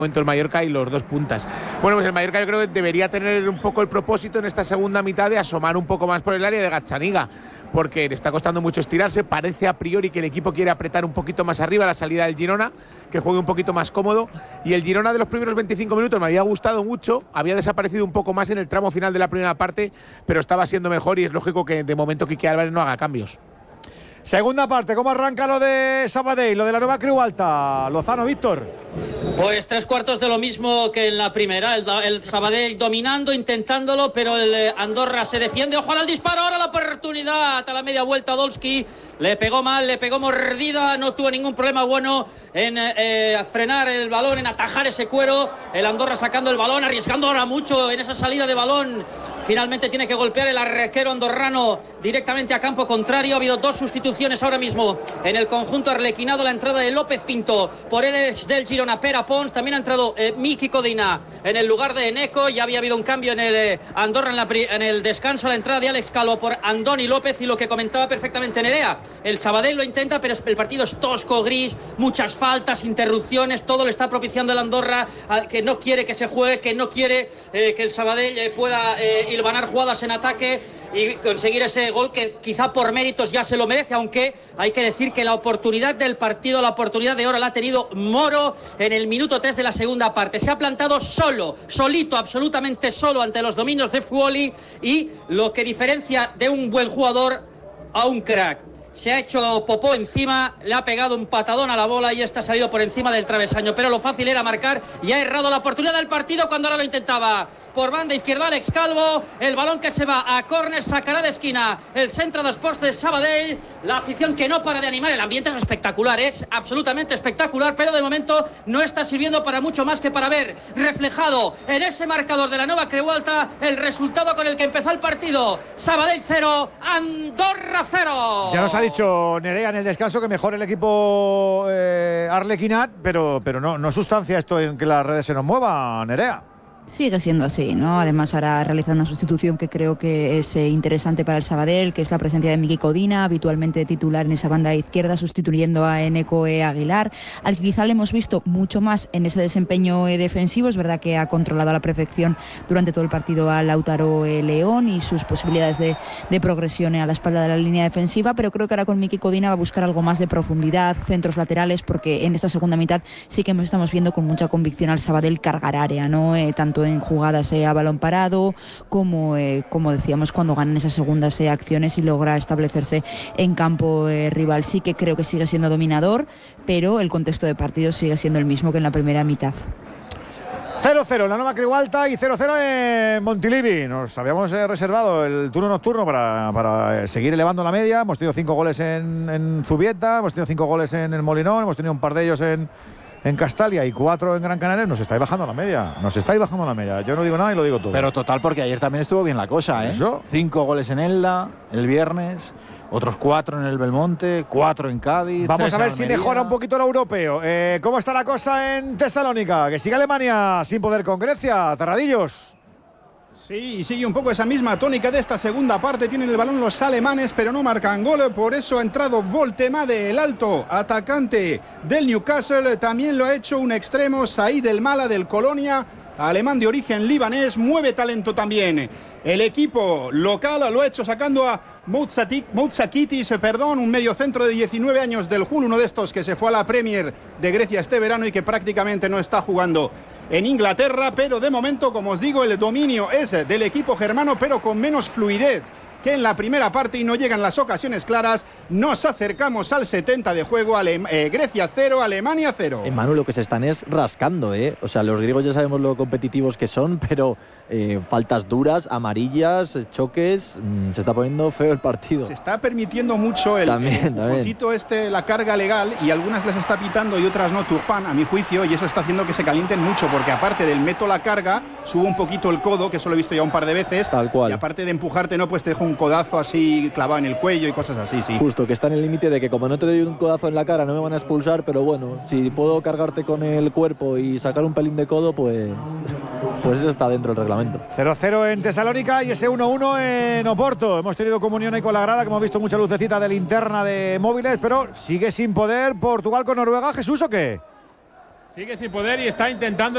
el Mallorca y los dos puntas. Bueno, pues el Mallorca yo creo que debería tener un poco el propósito en esta segunda mitad de asomar un poco más por el área de Gazzaniga, porque le está costando mucho estirarse. Parece a priori que el equipo quiere apretar un poquito más arriba la salida del Girona, que juegue un poquito más cómodo, y el Girona de los primeros 25 minutos me había gustado mucho, había desaparecido un poco más en el tramo final de la primera parte, pero estaba siendo mejor y es lógico que de momento Quique Álvarez no haga cambios. Segunda parte, ¿cómo arranca lo de Sabadell, lo de la nueva Creu Alta? Lozano, Víctor. Pues 3/4 de lo mismo que en la primera, el Sabadell dominando, intentándolo, pero el Andorra se defiende. Ojo al disparo, ahora la oportunidad a la media vuelta. Dolski le pegó mal, le pegó mordida, no tuvo ningún problema bueno en frenar el balón, en atajar ese cuero. El Andorra sacando el balón, arriesgando ahora mucho en esa salida de balón. Finalmente tiene que golpear el arquero andorrano directamente a campo contrario. Ha habido dos sustituciones ahora mismo en el conjunto arlequinado. La entrada de López Pinto por el del Girona, Pera Pons. También ha entrado Miki Codina en el lugar de Eneco. Ya había habido un cambio en el Andorra en el descanso. La entrada de Alex Calvo por Andoni López. Y lo que comentaba perfectamente Nerea, el Sabadell lo intenta, pero el partido es tosco, gris, muchas faltas, interrupciones. Todo le está propiciando el Andorra, que no quiere que se juegue, que no quiere que el Sabadell pueda hilvanar jugadas en ataque y conseguir ese gol que quizá por méritos ya se lo merece, aunque hay que decir que la oportunidad del partido, la oportunidad de oro la ha tenido Moro en el minuto 3 de la segunda parte. Se ha plantado solito, absolutamente solo ante los dominios de Fuoli, y lo que diferencia de un buen jugador a un crack. Se ha hecho popó encima, le ha pegado un patadón a la bola y está salido por encima del travesaño, pero lo fácil era marcar y ha errado la oportunidad del partido cuando ahora lo intentaba. Por banda izquierda Alex Calvo, el balón que se va a córner, sacará de esquina el Centro de Sports de Sabadell. La afición que no para de animar, el ambiente es espectacular, es absolutamente espectacular, pero de momento no está sirviendo para mucho más que para ver reflejado en ese marcador de la nueva Creu Alta el resultado con el que empezó el partido. Sabadell 0, Andorra 0. Ya nos ha dicho Nerea en el descanso que mejor el equipo arlequinat, pero no sustancia esto en que las redes se nos muevan, Nerea. Sigue siendo así, ¿no? Además ahora realiza una sustitución que creo que es interesante para el Sabadell, que es la presencia de Miki Codina, habitualmente titular en esa banda izquierda, sustituyendo a Eneco Aguilar, al que quizá le hemos visto mucho más en ese desempeño defensivo. Es verdad que ha controlado a la perfección durante todo el partido a Lautaro León y sus posibilidades de progresión a la espalda de la línea defensiva, pero creo que ahora con Miki Codina va a buscar algo más de profundidad, centros laterales, porque en esta segunda mitad sí que estamos viendo con mucha convicción al Sabadell cargar área, ¿no? Tanto en jugadas a balón parado como decíamos, cuando ganan esas segundas acciones y logra establecerse en campo rival. Sí que creo que sigue siendo dominador, pero el contexto de partido sigue siendo el mismo que en la primera mitad. 0-0 en la nueva Creu Alta y 0-0 en Montilivi. Nos habíamos reservado el turno nocturno para seguir elevando la media. Hemos tenido 5 goles en Zubieta, hemos tenido 5 goles en el Molinón, hemos tenido un par de ellos en Castalia y 4 en Gran Canaria. Nos estáis bajando la media. Yo no digo nada y lo digo todo. Pero total, porque ayer también estuvo bien la cosa, ¿eh? ¿Eso? 5 goles en Elda el viernes, otros 4 en el Belmonte, 4 en Cádiz. Vamos a ver si mejora un poquito el europeo. ¿Cómo está la cosa en Tesalónica? Que sigue Alemania sin poder con Grecia. Terradillos. Sí, y sigue un poco esa misma tónica de esta segunda parte. Tienen el balón los alemanes, pero no marcan gol. Por eso ha entrado Voltemade, el alto atacante del Newcastle. También lo ha hecho un extremo, Said El Mala del Colonia, alemán de origen libanés. Mueve talento también. El equipo local lo ha hecho sacando a Moutsakitis, un mediocentro de 19 años del Hull, uno de estos que se fue a la Premier de Grecia este verano y que prácticamente no está jugando en Inglaterra, pero de momento, como os digo, el dominio es del equipo germano, pero con menos fluidez que en la primera parte y no llegan las ocasiones claras. Nos acercamos al 70 de juego. Grecia 0, Alemania 0. Manu, lo que se están es rascando, ¿eh? O sea, los griegos ya sabemos lo competitivos que son, pero faltas duras, amarillas, choques, se está poniendo feo el partido. Se está permitiendo mucho el empujoncito la carga legal, y algunas les está pitando y otras no, Turpin, a mi juicio, y eso está haciendo que se calienten mucho, porque aparte del meto la carga, subo un poquito el codo, que eso lo he visto ya un par de veces. Tal cual. Y aparte de empujarte, no, pues te dejo un codazo así clavado en el cuello y cosas así, sí. Justo, que está en el límite de que como no te doy un codazo en la cara no me van a expulsar, pero bueno, si puedo cargarte con el cuerpo y sacar un pelín de codo, pues eso está dentro del reglamento. 0-0 en Tesalónica y ese 1-1 en Oporto. Hemos tenido comunión ahí con la grada, que hemos visto mucha lucecita de linterna de móviles, pero sigue sin poder Portugal con Noruega. ¿Jesús o qué? Sigue sin poder y está intentando